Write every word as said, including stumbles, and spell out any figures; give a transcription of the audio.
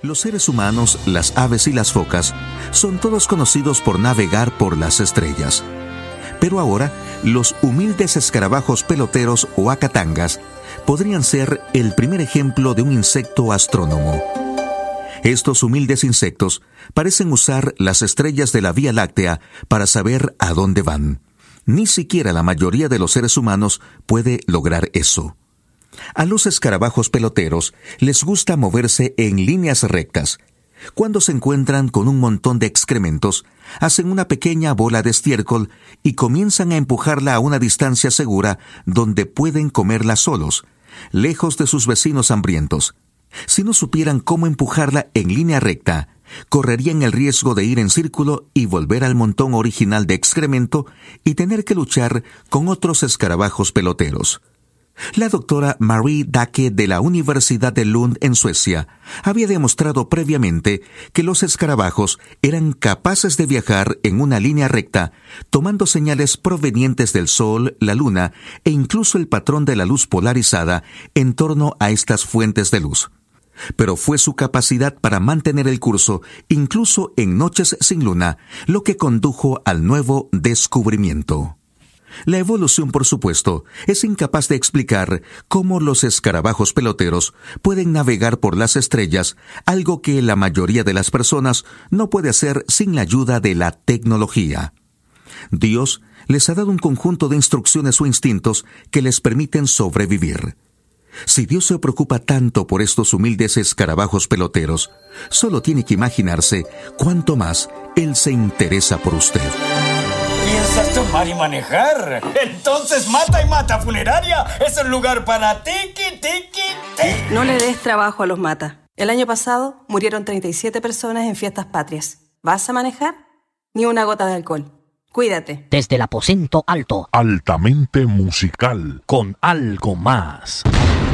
Los seres humanos, las aves y las focas son todos conocidos por navegar por las estrellas. Pero ahora, los humildes escarabajos peloteros o acatangas podrían ser el primer ejemplo de un insecto astrónomo. Estos humildes insectos parecen usar las estrellas de la Vía Láctea para saber a dónde van. Ni siquiera la mayoría de los seres humanos puede lograr eso. A los escarabajos peloteros les gusta moverse en líneas rectas. Cuando se encuentran con un montón de excrementos, hacen una pequeña bola de estiércol y comienzan a empujarla a una distancia segura donde pueden comerla solos, lejos de sus vecinos hambrientos. Si no supieran cómo empujarla en línea recta, correrían el riesgo de ir en círculo y volver al montón original de excremento y tener que luchar con otros escarabajos peloteros. La doctora Marie Dacke de la Universidad de Lund en Suecia había demostrado previamente que los escarabajos eran capaces de viajar en una línea recta, tomando señales provenientes del Sol, la Luna e incluso el patrón de la luz polarizada en torno a estas fuentes de luz. Pero fue su capacidad para mantener el curso, incluso en noches sin luna, lo que condujo al nuevo descubrimiento. La evolución, por supuesto, es incapaz de explicar cómo los escarabajos peloteros pueden navegar por las estrellas, algo que la mayoría de las personas no puede hacer sin la ayuda de la tecnología. Dios les ha dado un conjunto de instrucciones o instintos que les permiten sobrevivir. Si Dios se preocupa tanto por estos humildes escarabajos peloteros, solo tiene que imaginarse cuánto más Él se interesa por usted. ¿Piensas tomar y manejar? Entonces Mata y Mata Funeraria es el lugar para tiki, tiki, tiki. No le des trabajo a los Mata. El año pasado murieron treinta y siete personas en fiestas patrias. ¿Vas a manejar? Ni una gota de alcohol. Cuídate. Desde el aposento alto. Altamente musical. Con algo más.